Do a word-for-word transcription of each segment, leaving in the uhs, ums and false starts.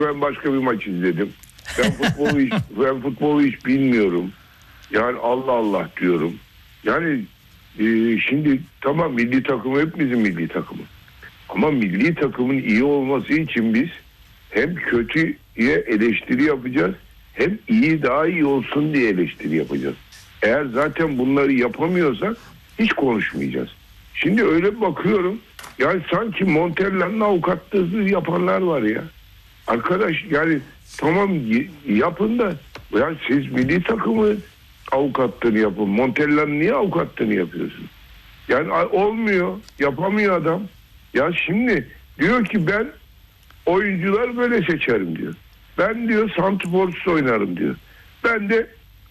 Ben başka bir maç izledim. Ben futbolu hiç, ben futbolu hiç bilmiyorum. Yani Allah Allah diyorum. Yani e, şimdi tamam milli takım hepimizin milli takımı. Ama milli takımın iyi olması için biz hem kötüye eleştiri yapacağız, hem iyi daha iyi olsun diye eleştiri yapacağız. Eğer zaten bunları yapamıyorsak hiç konuşmayacağız. Şimdi öyle bakıyorum, yani sanki Montella'nın avukatlığı yapanlar var ya. Arkadaş yani tamam yapın da, yani siz milli takımı avukatlığını yapın. Montella'nın niye avukatlığını yapıyorsun? Yani olmuyor, yapamıyor adam. Ya şimdi diyor ki ben oyuncular böyle seçerim diyor. Ben diyor santrforsuz oynarım diyor. Ben de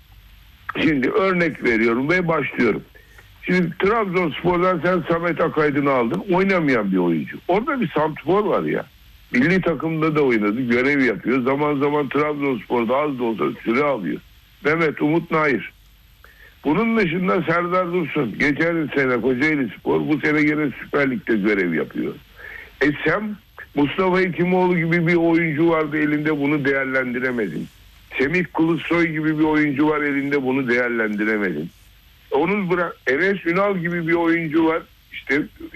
şimdi örnek veriyorum ve başlıyorum. Şimdi Trabzonspor'dan sen Samet Akaydın'ı aldın. Oynamayan bir oyuncu. Orada bir santrfor var ya. Milli takımda da oynadı. Görev yapıyor. Zaman zaman Trabzonspor'da az da olsa süre alıyor. Mehmet Umut Nair. Bunun dışında Serdar Dursun. Geçen sene Kocaelispor, bu sene gene Süper Lig'de görev yapıyor. E sen Mustafa Hekimoğlu gibi bir oyuncu vardı elinde, bunu değerlendiremedin. Semih Kılıçsoy gibi bir oyuncu var elinde, bunu değerlendiremedin. Onun bırak Enes Ünal gibi bir oyuncu var. İşte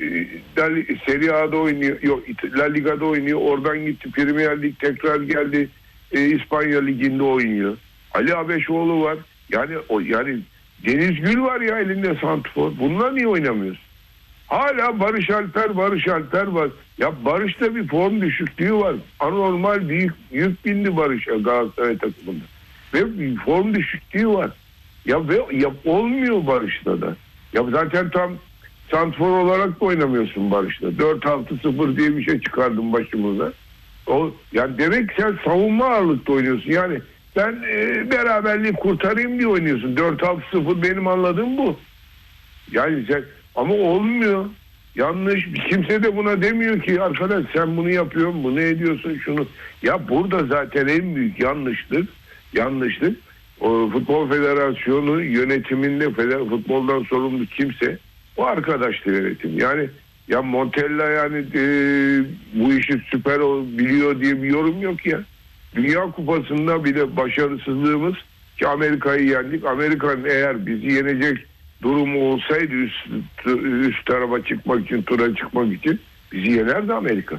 e, Serie A'da oynuyor, yok La Liga'da oynuyor. Oradan gitti Premier Lig, tekrar geldi e, İspanya Ligi'nde oynuyor. Ali Abeşoğlu var. Yani o yani Deniz Gül var ya elinde santrfor. Bunlar niye oynamıyorsun? Hala Barış Alper, Barış Alper var. Ya Barış'ta bir form düşüklüğü var. Anormal büyük yük bindi Barış'a Galatasaray takımında. Ve bir form düşüklüğü var. Ya ve ya olmuyor Barış'ta da. Ya zaten tam santrfor olarak da oynamıyorsun Barış'ta. dört altı sıfır diye bir şey çıkardın başımıza. O yani demek ki sen savunma ağırlıkta oynuyorsun. Yani ben e, beraberliği kurtarayım diye oynuyorsun. dört altı sıfır benim anladığım bu. Yani sen ama olmuyor. Yanlış. Kimse de buna demiyor ki arkadaş sen bunu yapıyorsun, bunu ediyorsun, şunu. Ya burada zaten en büyük yanlışlık, yanlışlık o Futbol Federasyonu yönetiminde, feder, futboldan sorumlu kimse o arkadaşlı yönetim. Yani ya Montella yani e, bu işi süper biliyor diye bir yorum yok ya. Dünya Kupası'nda bile başarısızlığımız ki Amerika'yı yendik. Amerika'nın eğer bizi yenecek durumu olsaydı üst, üst tarafa çıkmak için, tura çıkmak için bizi yenerdi Amerika.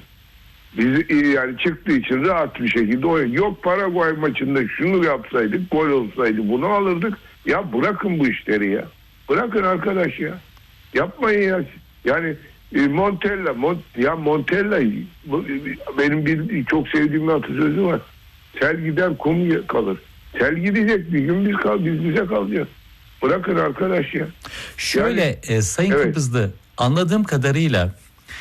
Biz yani çıktığı için rahat bir şekilde oyun. Yok Paraguay maçında şunu yapsaydık, gol olsaydı bunu alırdık. Ya bırakın bu işleri ya. Bırakın arkadaş ya. Yapmayın ya. Yani e, Montella, Mont, ya Montella benim bir çok sevdiğim bir atasözü var. Sel gider kum kalır. Sel gidecek bir gün biz kal, biz bize kalacağız. Bırakın arkadaş ya. Şöyle yani, e, Sayın evet. Kıbrıslı, anladığım kadarıyla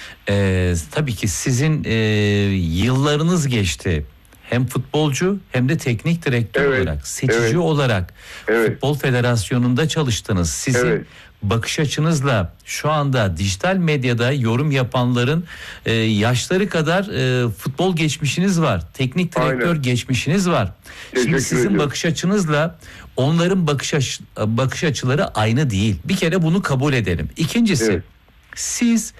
e, tabii ki sizin e, yıllarınız geçti. Hem futbolcu hem de teknik direktör evet. olarak, seçici evet. olarak evet. Futbol Federasyonu'nda çalıştınız. Sizin evet. bakış açınızla şu anda dijital medyada yorum yapanların e, yaşları kadar e, futbol geçmişiniz var. Teknik direktör Aynen. geçmişiniz var. Teşekkür Şimdi sizin ediyorum. bakış açınızla onların bakış aç- bakış açıları aynı değil. Bir kere bunu kabul edelim. İkincisi evet. siz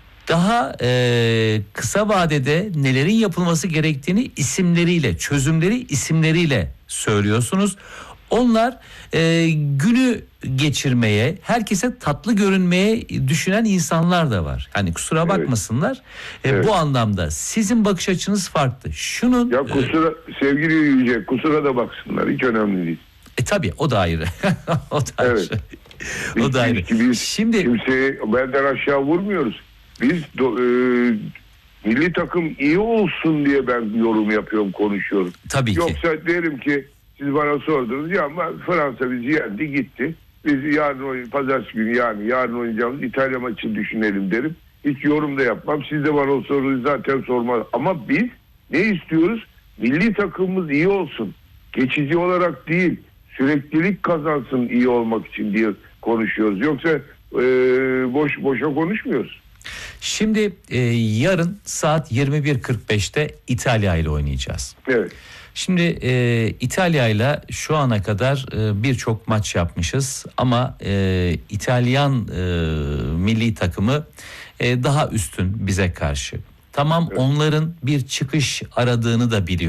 daha e, kısa vadede nelerin yapılması gerektiğini isimleriyle, çözümleri isimleriyle söylüyorsunuz. Onlar e, günü geçirmeye, herkese tatlı görünmeye düşünen insanlar da var. Hani kusura bakmasınlar. Evet. E, evet. Bu anlamda sizin bakış açınız farklı. Şunun ya kusura e, sevgili Yüce, kusura da baksınlar. Hiç önemli değil. E tabii o da ayrı. o da evet. ayrı. o da ayrı. Biz Şimdi kimseyi belden aşağı vurmuyoruz. Biz do, e, milli takım iyi olsun diye ben yorum yapıyorum, konuşuyorum. Tabii ki. Yoksa derim ki siz bana sordunuz ya ama Fransa bizi yendi gitti. Biz yarın oyun, pazartesi günü yani yarın oynayacağımız İtalya maçını düşünelim derim. Hiç yorum da yapmam. Siz de bana o soruyu zaten sormaz. Ama biz ne istiyoruz? Milli takımımız iyi olsun. Geçici olarak değil, süreklilik kazansın iyi olmak için diye konuşuyoruz. Yoksa e, boş boşa konuşmuyoruz. Şimdi e, yarın saat yirmi bir kırk beşte İtalya ile oynayacağız. Evet. Şimdi e, İtalya ile şu ana kadar e, birçok maç yapmışız ama e, İtalyan e, milli takımı e, daha üstün bize karşı. Tamam evet. onların bir çıkış aradığını da biliyoruz.